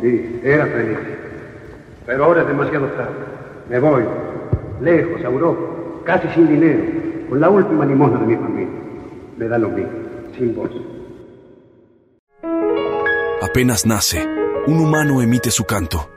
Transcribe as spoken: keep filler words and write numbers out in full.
Sí, era feliz. Pero ahora es demasiado tarde. Me voy, lejos, a Europa, casi sin dinero, con la última limosna de mi familia. Me da lo mismo, sin voz. Apenas nace, un humano emite su canto.